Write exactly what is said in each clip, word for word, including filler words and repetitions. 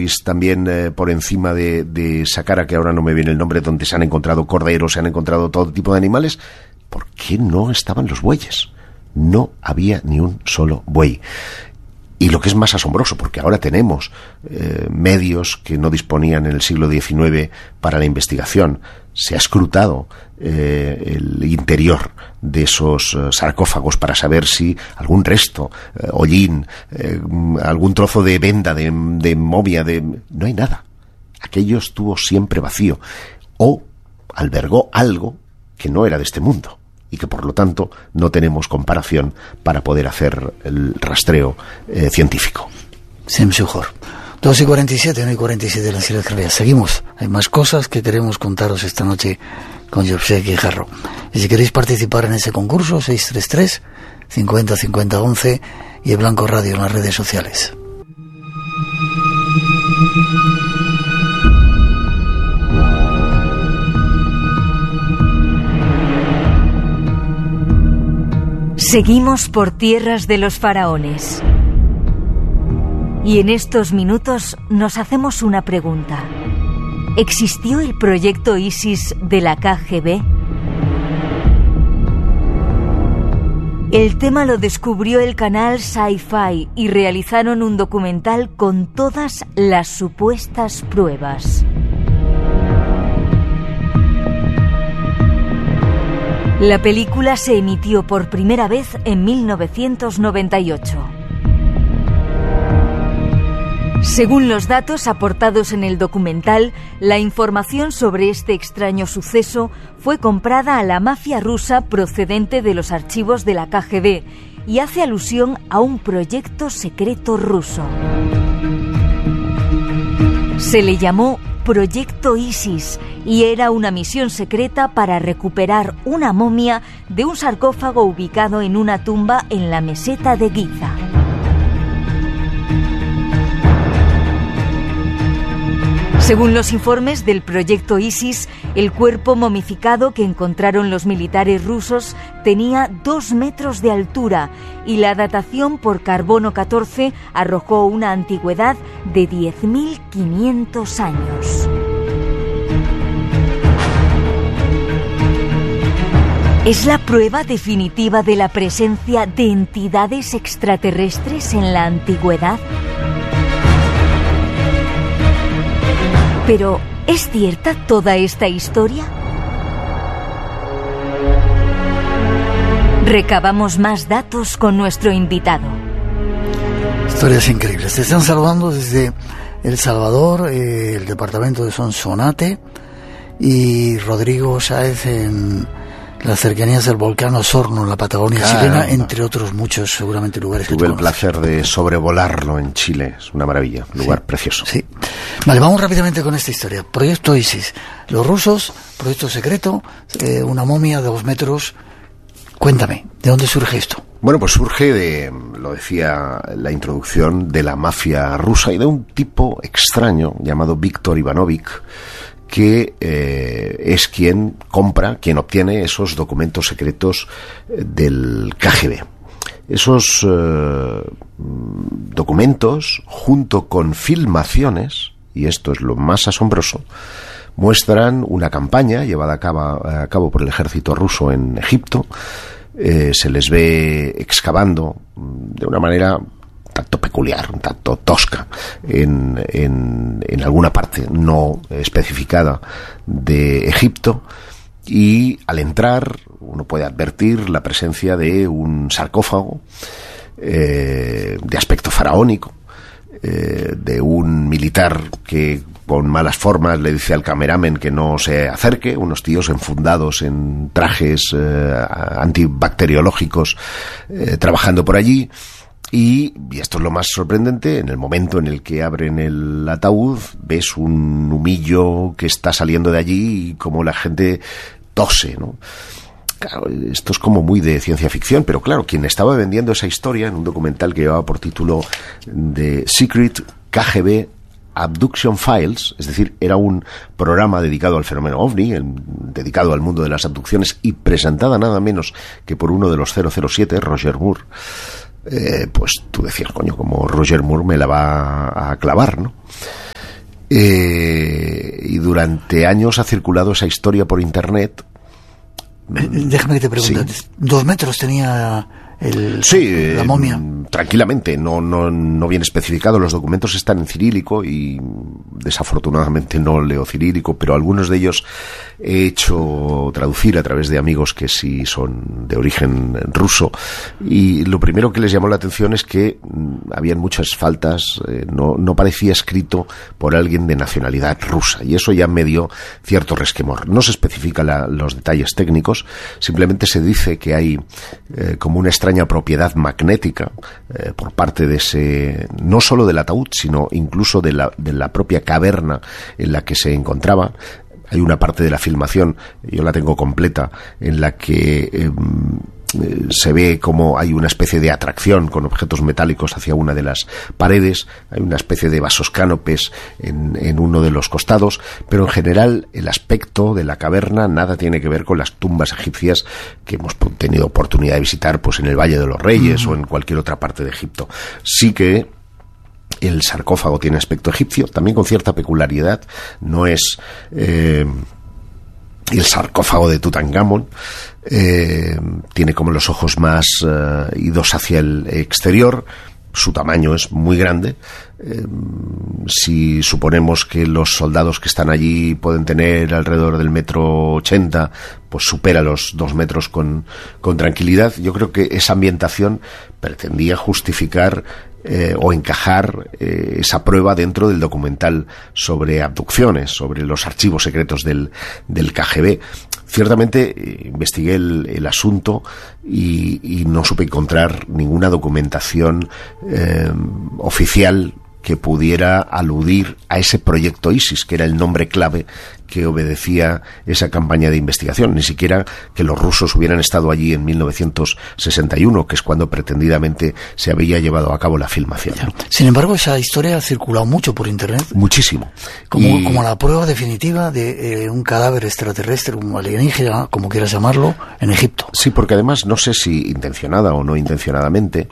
análisis también eh, por encima de, de Saqqara, que ahora no me viene el nombre, donde se han encontrado corderos, se han encontrado todo tipo de animales. ¿Por qué no estaban los bueyes? No había ni un solo buey. Y lo que es más asombroso, porque ahora tenemos eh, medios que no disponían en el siglo diecinueve para la investigación. Se ha escrutado eh, el interior de esos eh, sarcófagos para saber si algún resto, eh, hollín, eh, algún trozo de venda, de, de momia, de... no hay nada. Aquello estuvo siempre vacío. O albergó algo que no era de este mundo, y que por lo tanto no tenemos comparación para poder hacer el rastreo eh, científico. Sí, mejor. dos y cuarenta y siete, no y cuarenta y siete de la Islas Canarias. Seguimos. Hay más cosas que queremos contaros esta noche con Josep Guijarro. Y si queréis participar en ese concurso, seis tres tres, cincuenta, cincuenta, once y el Blanco Radio en las redes sociales. Seguimos por tierras de los faraones. Y en estos minutos nos hacemos una pregunta. ¿Existió el proyecto ISIS de la K G B? El tema lo descubrió el canal Sci-Fi y realizaron un documental con todas las supuestas pruebas. La película se emitió por primera vez en mil novecientos noventa y ocho. Según los datos aportados en el documental, la información sobre este extraño suceso fue comprada a la mafia rusa procedente de los archivos de la K G B y hace alusión a un proyecto secreto ruso. Se le llamó Proyecto ISIS y era una misión secreta para recuperar una momia de un sarcófago ubicado en una tumba en la meseta de Giza. Según los informes del proyecto ISIS, el cuerpo momificado que encontraron los militares rusos tenía dos metros de altura y la datación por carbono catorce arrojó una antigüedad de diez mil quinientos años. ¿Es la prueba definitiva de la presencia de entidades extraterrestres en la antigüedad? Pero, ¿es cierta toda esta historia? Recabamos más datos con nuestro invitado. Historias increíbles. Te están saludando desde El Salvador, eh, el departamento de Sonsonate, y Rodrigo Sáez en las cercanías del volcán Osorno, en la Patagonia Caramba. chilena, entre otros muchos, seguramente, lugares Tuve que tú el conoces. placer de sobrevolarlo en Chile. Es una maravilla, un lugar sí, precioso. Sí. Vale, vamos rápidamente con esta historia. Proyecto ISIS. Los rusos, proyecto secreto, eh, una momia de dos metros. Cuéntame, ¿de dónde surge esto? Bueno, pues surge de, lo decía la introducción, de la mafia rusa y de un tipo extraño llamado Víctor Ivanovich, que eh, es quien compra, quien obtiene esos documentos secretos del K G B. Esos eh, documentos, junto con filmaciones, y esto es lo más asombroso, muestran una campaña llevada a cabo, a cabo por el ejército ruso en Egipto. Eh, se les ve excavando de una manera tanto peculiar, un tanto tosca, en, en, en alguna parte no especificada de Egipto, y al entrar uno puede advertir la presencia de un sarcófago eh, de aspecto faraónico, eh, de un militar que con malas formas le dice al cameramen que no se acerque, unos tíos enfundados en trajes eh, antibacteriológicos eh, trabajando por allí. Y, y esto es lo más sorprendente, en el momento en el que abren el ataúd ves un humillo que está saliendo de allí y como la gente tose, ¿no? Claro, esto es como muy de ciencia ficción, pero claro, quien estaba vendiendo esa historia en un documental que llevaba por título The Secret K G B Abduction Files, es decir, era un programa dedicado al fenómeno OVNI, el, dedicado al mundo de las abducciones y presentada nada menos que por uno de los cero cero siete, Roger Moore. Eh, pues tú decías, coño, como Roger Moore me la va a clavar, ¿no? Eh, y durante años ha circulado esa historia por internet. Eh, déjame que te pregunte, sí. ¿Dos metros tenía el, sí, la momia? Eh, tranquilamente, no, no, no viene especificado. Los documentos están en cirílico y desafortunadamente no leo cirílico, pero algunos de ellos he hecho traducir a través de amigos que sí son de origen ruso, y lo primero que les llamó la atención es que mmm, habían muchas faltas, eh, no, no parecía escrito por alguien de nacionalidad rusa, y eso ya me dio cierto resquemor. No se especifica la, los detalles técnicos, simplemente se dice que hay eh, como una extraña propiedad magnética eh, por parte de ese, no solo del ataúd, sino incluso de la, de la propia caverna en la que se encontraba. Hay una parte de la filmación, yo la tengo completa, en la que eh, se ve como hay una especie de atracción con objetos metálicos hacia una de las paredes, hay una especie de vasos cánopes en, en uno de los costados, pero en general el aspecto de la caverna nada tiene que ver con las tumbas egipcias que hemos tenido oportunidad de visitar pues en el Valle de los Reyes uh-huh. o en cualquier otra parte de Egipto. Sí que el sarcófago tiene aspecto egipcio, también con cierta peculiaridad. No es eh, el sarcófago de Tutankamón, eh, tiene como los ojos más eh, idos hacia el exterior. Su tamaño es muy grande. Eh, si suponemos que los soldados que están allí pueden tener alrededor del metro ochenta, pues supera los dos metros con, con tranquilidad. Yo creo que esa ambientación pretendía justificar eh, o encajar eh, esa prueba dentro del documental sobre abducciones, sobre los archivos secretos del, del K G B. Ciertamente eh, investigué el, el asunto y, y no supe encontrar ninguna documentación eh, oficial que pudiera aludir a ese proyecto ISIS, que era el nombre clave que obedecía esa campaña de investigación. Ni siquiera que los rusos hubieran estado allí en mil novecientos sesenta y uno, que es cuando pretendidamente se había llevado a cabo la filmación. Sin embargo, esa historia ha circulado mucho por internet. Muchísimo. Como, y... como la prueba definitiva de eh, un cadáver extraterrestre, un alienígena, como quieras llamarlo, en Egipto. Sí, porque además, no sé si intencionada o no intencionadamente,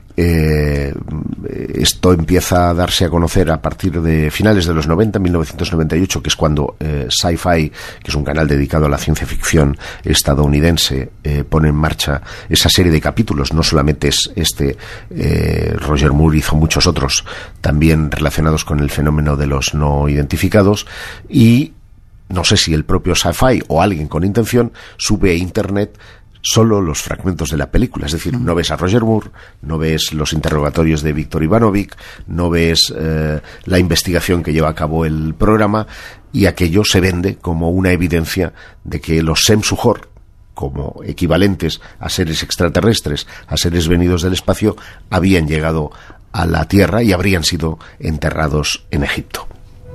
Eh, esto empieza a darse a conocer a partir de finales de los noventa, mil novecientos noventa y ocho, que es cuando eh, Sci-Fi, que es un canal dedicado a la ciencia ficción estadounidense, eh, pone en marcha esa serie de capítulos. No solamente es este, eh, Roger Moore hizo muchos otros también relacionados con el fenómeno de los no identificados, y no sé si el propio Sci-Fi o alguien con intención sube a internet solo los fragmentos de la película, es decir, no ves a Roger Moore, no ves los interrogatorios de Viktor Ivanovich, no ves eh, la investigación que lleva a cabo el programa, y aquello se vende como una evidencia de que los Sem-Suhor, como equivalentes a seres extraterrestres, a seres venidos del espacio, habían llegado a la Tierra y habrían sido enterrados en Egipto.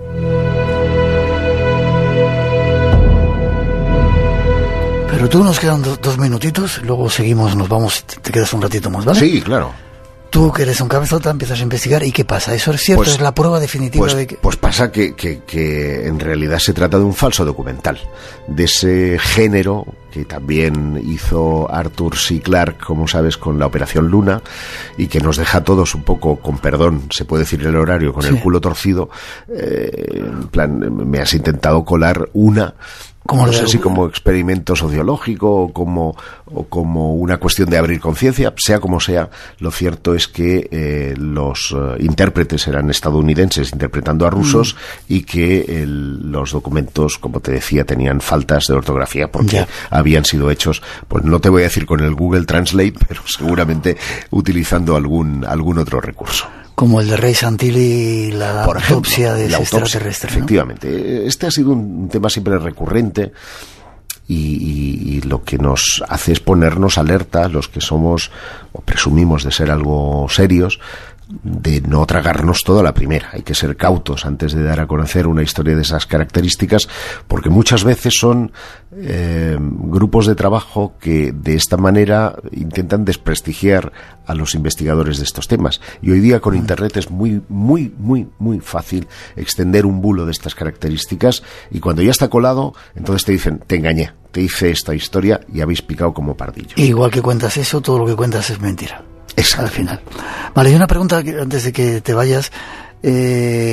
Pero tú nos quedan do, dos minutitos, luego seguimos, nos vamos, te, te quedas un ratito más, ¿vale? Sí, claro. Tú, que eres un cabezota, empiezas a investigar, ¿y qué pasa? ¿Eso es cierto? Pues, ¿es la prueba definitiva pues, de que...? Pues pasa que, que, que en realidad se trata de un falso documental, de ese género que también hizo Arthur C. Clarke, como sabes, con la Operación Luna, y que nos deja a todos un poco, con perdón, se puede decir el horario, con sí. el culo torcido. Eh, en plan, me has intentado colar una... Como no sé si como experimento sociológico o como, o como una cuestión de abrir conciencia, sea como sea, lo cierto es que eh, los uh, intérpretes eran estadounidenses interpretando a rusos mm. y que el, los documentos, como te decía, tenían faltas de ortografía porque yeah. habían sido hechos, pues no te voy a decir con el Google Translate, pero seguramente utilizando algún, algún otro recurso. Como el de Ray Santilli y la Por ejemplo, autopsia de la autopsia, extraterrestre, ¿no? Efectivamente. Este ha sido un tema siempre recurrente y, y, y lo que nos hace es ponernos alerta, los que somos o presumimos de ser algo serios, de no tragarnos todo a la primera. Hay que ser cautos antes de dar a conocer una historia de esas características, porque muchas veces son eh, grupos de trabajo que de esta manera intentan desprestigiar a los investigadores de estos temas. Y hoy día con internet es muy, muy, muy, muy fácil extender un bulo de estas características, y cuando ya está colado, entonces te dicen, te engañé, te hice esta historia y habéis picado como pardillos. Igual que cuentas eso, todo lo que cuentas es mentira. Exacto. Al final. Vale, y una pregunta antes de que te vayas, eh, que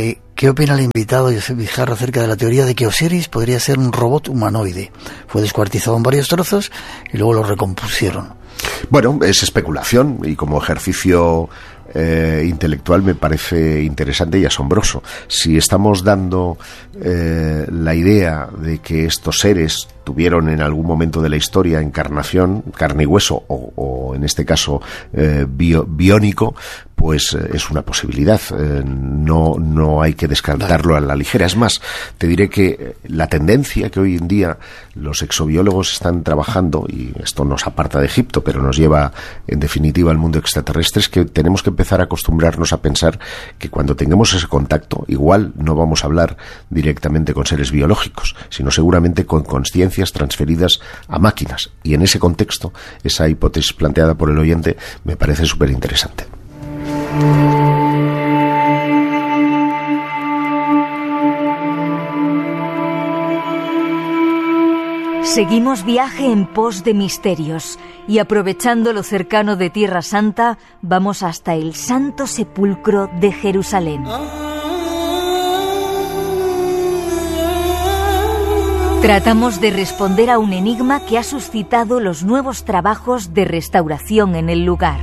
¿Qué opina el invitado Josep Vizcarra acerca de la teoría de que Osiris podría ser un robot humanoide? Fue descuartizado en varios trozos y luego lo recompusieron. Bueno, es especulación y como ejercicio eh, intelectual me parece interesante y asombroso. Si estamos dando eh, la idea de que estos seres tuvieron en algún momento de la historia encarnación, carne y hueso, o, o en este caso eh, bio, biónico, pues eh, es una posibilidad. Eh, no, no hay que descartarlo a la ligera. Es más, te diré que la tendencia que hoy en día los exobiólogos están trabajando, y esto nos aparta de Egipto, pero nos lleva en definitiva al mundo extraterrestre, es que tenemos que empezar a acostumbrarnos a pensar que cuando tengamos ese contacto, igual no vamos a hablar directamente con seres biológicos, sino seguramente con consciencia transferidas a máquinas, y en ese contexto esa hipótesis planteada por el oyente me parece súper interesante. Seguimos viaje en pos de misterios y aprovechando lo cercano de Tierra Santa, vamos hasta el Santo Sepulcro de Jerusalén. Tratamos de responder a un enigma que ha suscitado los nuevos trabajos de restauración en el lugar.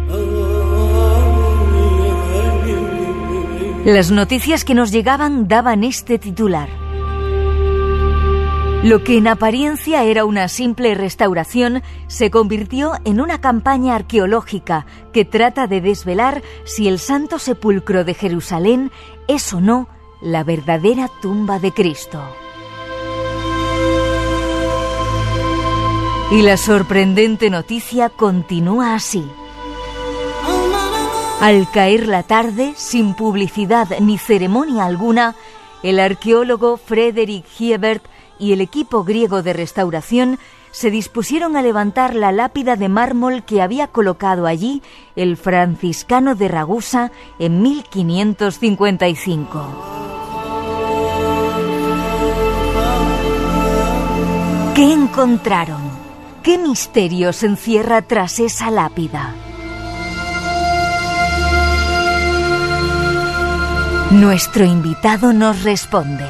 Las noticias que nos llegaban daban este titular: lo que en apariencia era una simple restauración se convirtió en una campaña arqueológica que trata de desvelar si el Santo Sepulcro de Jerusalén es o no la verdadera tumba de Cristo. Y la sorprendente noticia continúa así. Al caer la tarde, sin publicidad ni ceremonia alguna, el arqueólogo Frederick Hiebert y el equipo griego de restauración se dispusieron a levantar la lápida de mármol que había colocado allí el franciscano de Ragusa en mil quinientos cincuenta y cinco. ¿Qué encontraron? ¿Qué misterio se encierra tras esa lápida? Nuestro invitado nos responde.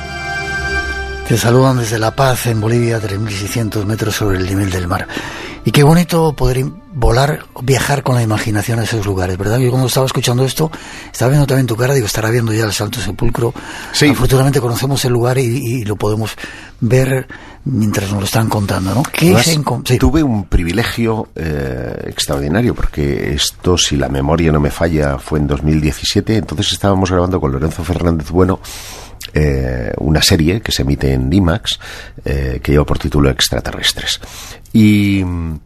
Te saludan desde La Paz, en Bolivia, tres mil seiscientos metros sobre el nivel del mar. Y qué bonito poder volar, viajar con la imaginación a esos lugares, ¿verdad? Yo cuando estaba escuchando esto, estaba viendo también tu cara, digo, estará viendo ya el Santo Sepulcro. Sí. Afortunadamente conocemos el lugar y, y lo podemos ver mientras nos lo están contando, ¿no? ¿Qué Además, es en... sí. Tuve un privilegio eh, extraordinario, porque esto, si la memoria no me falla, fue en dos mil diecisiete, entonces estábamos grabando con Lorenzo Fernández Bueno eh, una serie que se emite en IMAX, eh, que lleva por título Extraterrestres. Y...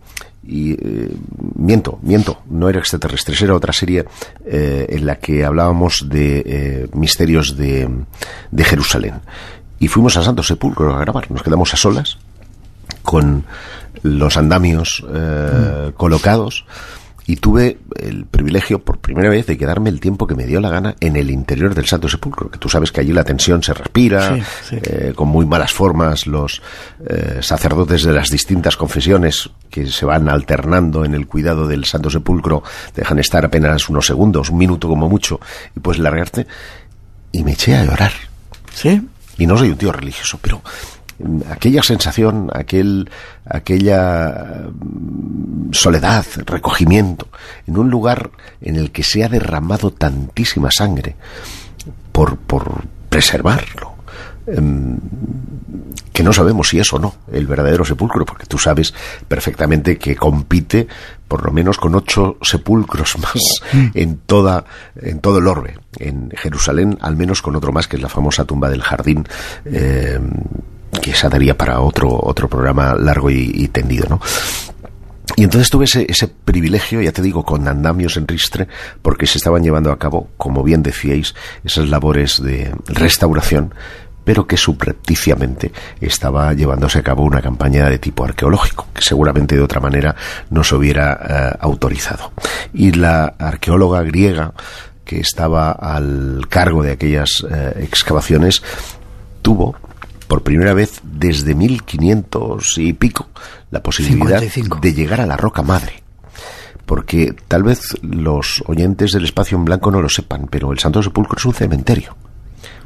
Y eh, miento, miento, no era Extraterrestres, era otra serie eh, en la que hablábamos de eh, misterios de, de Jerusalén. Y fuimos al Santo Sepulcro a grabar, nos quedamos a solas con los andamios eh, mm. colocados, y tuve el privilegio por primera vez de quedarme el tiempo que me dio la gana en el interior del Santo Sepulcro, que tú sabes que allí la tensión se respira, sí, sí. Eh, con muy malas formas los eh, sacerdotes de las distintas confesiones que se van alternando en el cuidado del Santo Sepulcro dejan estar apenas unos segundos, un minuto como mucho, y puedes largarte, y me eché a llorar. ¿Sí? Y no soy un tío religioso, pero aquella sensación, aquel, aquella soledad, recogimiento, en un lugar en el que se ha derramado tantísima sangre por, por preservarlo, eh, que no sabemos si es o no el verdadero sepulcro, porque tú sabes perfectamente que compite por lo menos con ocho sepulcros más en toda en todo el orbe. En Jerusalén, al menos con otro más, que es la famosa tumba del jardín, eh, que esa daría para otro otro programa largo y, y tendido, ¿no? Y entonces tuve ese, ese privilegio, ya te digo, con andamios en ristre, porque se estaban llevando a cabo, como bien decíais, esas labores de restauración, pero que subrepticiamente estaba llevándose a cabo una campaña de tipo arqueológico, que seguramente de otra manera no se hubiera eh, autorizado. Y la arqueóloga griega que estaba al cargo de aquellas eh, excavaciones tuvo, por primera vez desde mil quinientos y pico, la posibilidad cincuenta y cinco de llegar a la roca madre. Porque tal vez los oyentes del Espacio en Blanco no lo sepan, pero el Santo Sepulcro es un cementerio.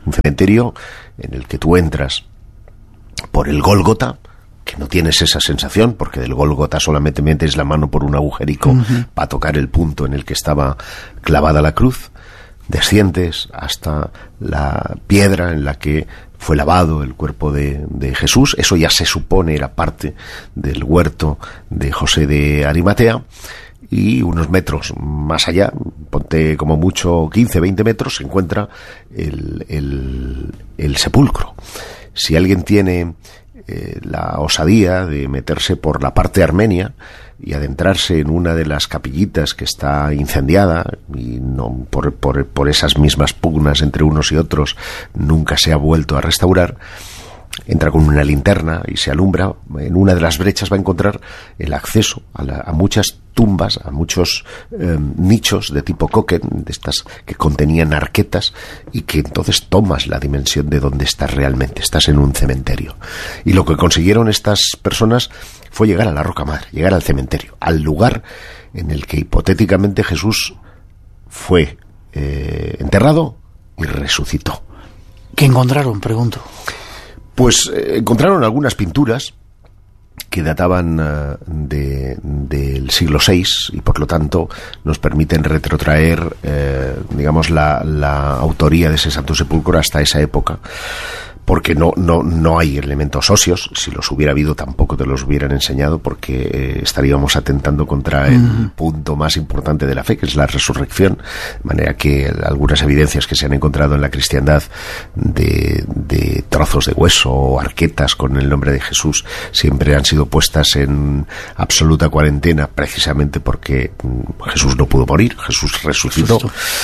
Un cementerio en el que tú entras por el Gólgota, que no tienes esa sensación, porque del Gólgota solamente metes la mano por un agujerico uh-huh. para tocar el punto en el que estaba clavada la cruz. Desciendes hasta la piedra en la que fue lavado el cuerpo de, de Jesús. Eso ya se supone era parte del huerto de José de Arimatea. Y unos metros más allá, ponte como mucho quince, veinte metros, se encuentra el, el, el sepulcro. Si alguien tiene eh, la osadía de meterse por la parte armenia y adentrarse en una de las capillitas que está incendiada, y no por, por, por esas mismas pugnas entre unos y otros nunca se ha vuelto a restaurar, entra con una linterna y se alumbra. En una de las brechas va a encontrar el acceso a, la, a muchas tumbas, a muchos eh, nichos de tipo Koken, de estas que contenían arquetas, y que entonces tomas la dimensión de dónde estás realmente. Estás en un cementerio. Y lo que consiguieron estas personas fue llegar a la Roca Madre, llegar al cementerio, al lugar en el que hipotéticamente Jesús fue eh, enterrado y resucitó. ¿Qué encontraron? Pregunto. Pues eh, encontraron algunas pinturas que databan uh, de, del siglo seis y por lo tanto nos permiten retrotraer, eh, digamos, la, la autoría de ese Santo Sepulcro hasta esa época. Porque no, no, no hay elementos óseos. Si los hubiera habido tampoco te los hubieran enseñado, porque eh, estaríamos atentando contra el uh-huh. punto más importante de la fe, que es la resurrección. De manera que algunas evidencias que se han encontrado en la cristiandad de, de trozos de hueso o arquetas con el nombre de Jesús siempre han sido puestas en absoluta cuarentena, precisamente porque Jesús no pudo morir, Jesús resucitó.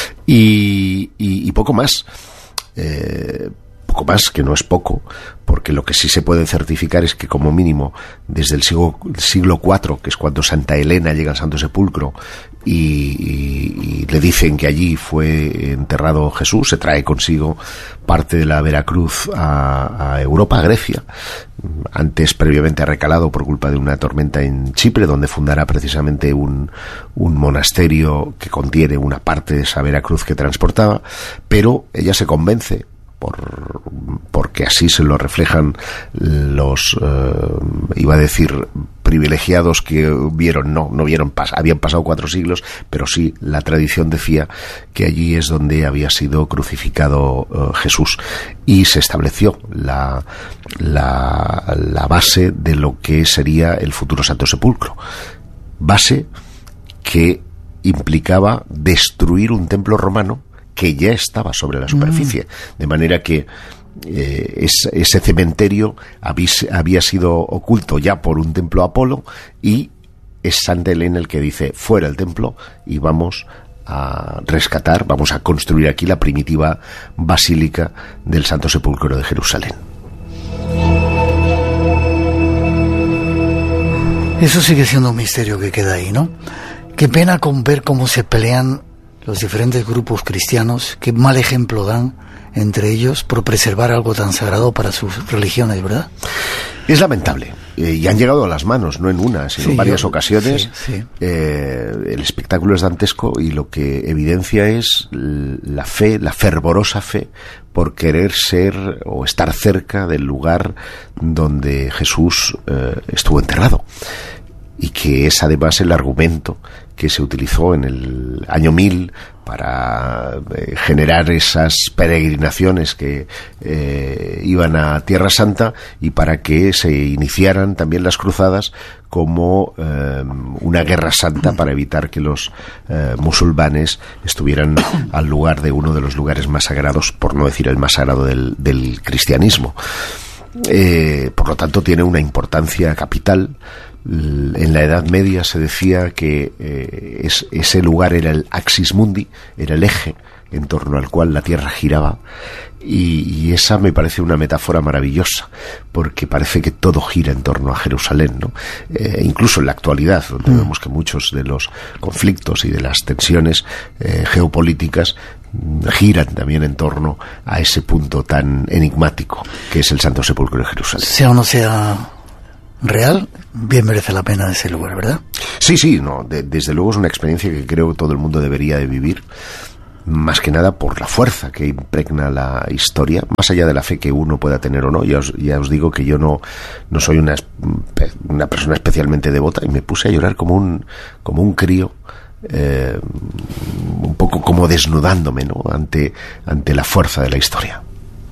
Y, y, y poco más. Eh, poco más, que no es poco, porque lo que sí se puede certificar es que como mínimo desde el siglo, siglo cuatro, que es cuando Santa Elena llega al Santo Sepulcro y, y, y le dicen que allí fue enterrado Jesús, se trae consigo parte de la Veracruz a, a Europa, a Grecia, antes previamente recalado por culpa de una tormenta en Chipre, donde fundará precisamente un, un monasterio que contiene una parte de esa Veracruz que transportaba, pero ella se convence, Por, porque así se lo reflejan los, eh, iba a decir, privilegiados que vieron, no, no vieron, pas, habían pasado cuatro siglos, pero sí la tradición decía que allí es donde había sido crucificado eh, Jesús, y se estableció la, la, la base de lo que sería el futuro Santo Sepulcro, base que implicaba destruir un templo romano que ya estaba sobre la superficie, mm. de manera que eh, es, ese cementerio había, había sido oculto ya por un templo Apolo, y es Santa Elena el que dice fuera el templo y vamos a rescatar, vamos a construir aquí la primitiva basílica del Santo Sepulcro de Jerusalén. Eso sigue siendo un misterio que queda ahí, ¿no? Qué pena con ver cómo se pelean los diferentes grupos cristianos, qué mal ejemplo dan entre ellos por preservar algo tan sagrado para sus religiones, ¿verdad? Es lamentable, eh, y han llegado a las manos, no en una, sino sí, en varias yo, ocasiones. Sí, sí. Eh, el espectáculo es dantesco, y lo que evidencia es la fe, la fervorosa fe por querer ser o estar cerca del lugar donde Jesús eh, estuvo enterrado. Y que es además el argumento que se utilizó en el año mil para eh, generar esas peregrinaciones que eh, iban a Tierra Santa, y para que se iniciaran también las cruzadas como eh, una guerra santa para evitar que los eh, musulmanes estuvieran al lugar de uno de los lugares más sagrados, por no decir el más sagrado del, del cristianismo. Eh, por lo tanto, tiene una importancia capital. En la Edad Media se decía que eh, es, ese lugar era el axis mundi, era el eje en torno al cual la Tierra giraba, y, y esa me parece una metáfora maravillosa, porque parece que todo gira en torno a Jerusalén, ¿no? Eh, incluso en la actualidad, donde mm. vemos que muchos de los conflictos y de las tensiones eh, geopolíticas giran también en torno a ese punto tan enigmático que es el Santo Sepulcro de Jerusalén. Sea o no sea real, bien merece la pena ese lugar, ¿verdad? Sí, sí, no, de, desde luego es una experiencia que creo que todo el mundo debería de vivir, más que nada por la fuerza que impregna la historia, más allá de la fe que uno pueda tener o no. Ya os, ya os digo que yo no, no soy una, una persona especialmente devota, y me puse a llorar como un, como un crío, eh, un poco como desnudándome, ¿no?, ante, ante la fuerza de la historia.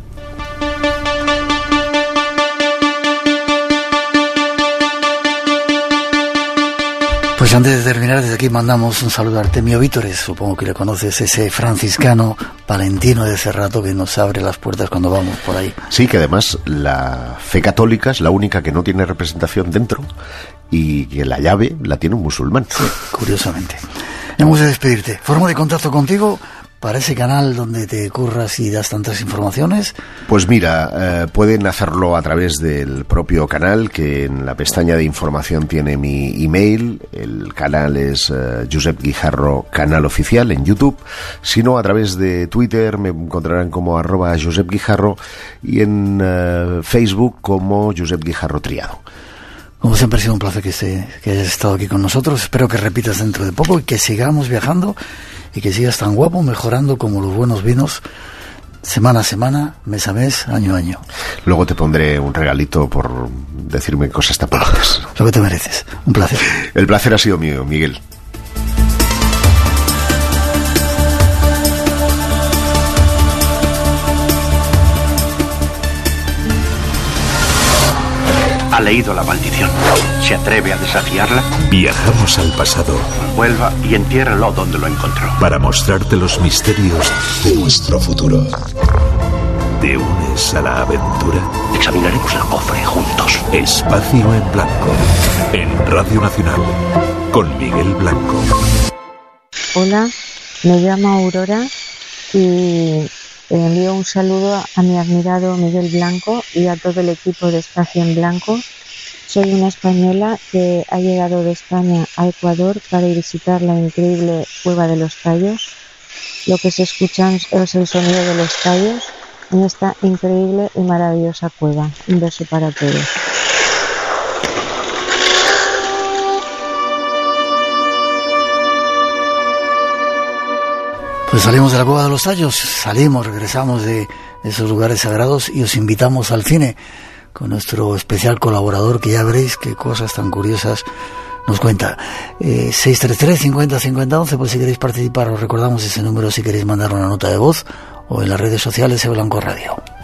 Pues antes de terminar, desde aquí mandamos un saludo a Artemio Vítores, supongo que le conoces, ese franciscano palentino de Cerrato que nos abre las puertas cuando vamos por ahí. Sí, que además la fe católica es la única que no tiene representación dentro, y que la llave la tiene un musulmán. Sí, curiosamente. Hemos de despedirte. Forma de contacto contigo para ese canal donde te curras y das tantas informaciones. Pues mira, eh, pueden hacerlo a través del propio canal, que en la pestaña de información tiene mi email. El canal es eh, Josep Guijarro Canal Oficial en YouTube. Si no, a través de Twitter me encontrarán como arroba Josep Guijarro, y en eh, Facebook como Josep Guijarro Triado. Como siempre, ha sido un placer que, se, que hayas estado aquí con nosotros. Espero que repitas dentro de poco y que sigamos viajando y que sigas tan guapo, mejorando como los buenos vinos, semana a semana, mes a mes, año a año. Luego te pondré un regalito por decirme cosas tan bonitas. Lo que te mereces. Un placer. El placer ha sido mío, Miguel. Ha leído la maldición. ¿Se atreve a desafiarla? Viajamos al pasado. Vuelva y entiérralo donde lo encontró. Para mostrarte los misterios de nuestro futuro. ¿Te unes a la aventura? Examinaremos el cofre juntos. Espacio en Blanco. En Radio Nacional. Con Miguel Blanco. Hola, me llamo Aurora y envío un saludo a mi admirado Miguel Blanco y a todo el equipo de Espacio en Blanco. Soy una española que ha llegado de España a Ecuador para ir a visitar la increíble Cueva de los Tallos. Lo que se escucha es el sonido de los tallos en esta increíble y maravillosa cueva. Un beso para todos. Pues salimos de la Cueva de los Tallos, salimos, regresamos de esos lugares sagrados y os invitamos al cine con nuestro especial colaborador, que ya veréis qué cosas tan curiosas nos cuenta. Eh, seis tres tres, cincuenta, cincuenta, once, pues si queréis participar, os recordamos ese número si queréis mandar una nota de voz, o en las redes sociales E Blanco Radio.